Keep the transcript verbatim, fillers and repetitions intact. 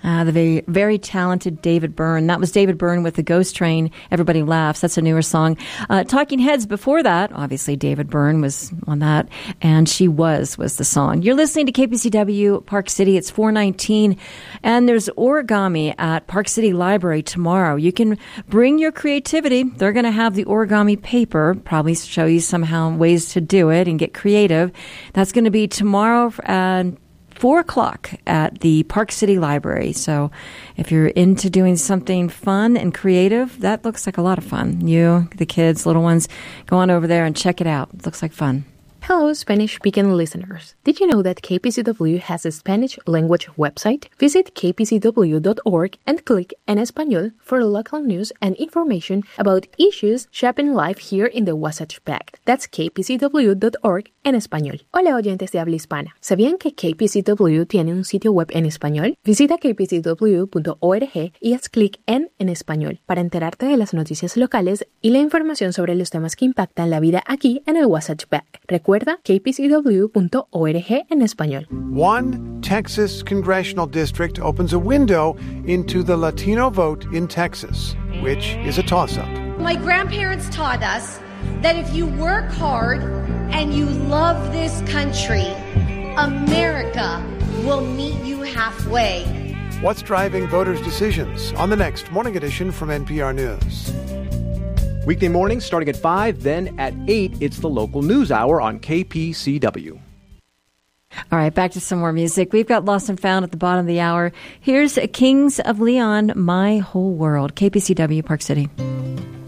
Uh, the very, very talented David Byrne. That was David Byrne with The Ghost Train. Everybody Laughs. That's a newer song. Uh, Talking Heads before that, obviously David Byrne was on that. And She Was was the song. You're listening to K P C W Park City. It's four nineteen. And there's origami at Park City Library tomorrow. You can bring your creativity. They're going to have the origami paper, probably show you somehow ways to do it and get creative. That's going to be tomorrow and four o'clock at the Park City Library. So if you're into doing something fun and creative, that looks like a lot of fun. You, the kids, little ones, go on over there and check it out. It looks like fun. Hello, Spanish-speaking listeners. Did you know that K P C W has a Spanish language website? Visit k p c w dot org and click En Español for local news and information about issues shaping life here in the Wasatch Pact. That's k p c w dot org en español. Hola, oyentes de habla hispana. ¿Sabían que K P C W tiene un sitio web en español? Visita k p c w punto org y haz clic en En Español para enterarte de las noticias locales y la información sobre los temas que impactan la vida aquí en el Wasatch Pact. Recuerda k p c w punto org en español. One Texas congressional district opens a window into the Latino vote in Texas, which is a toss-up. My grandparents taught us that if you work hard and you love this country, America will meet you halfway. What's driving voters' decisions? On the next Morning Edition from N P R News. Weekday mornings starting at five, then at eight, it's the local news hour on K P C W. All right, back to some more music. We've got Lost and Found at the bottom of the hour. Here's Kings of Leon, My Whole World, K P C W, Park City.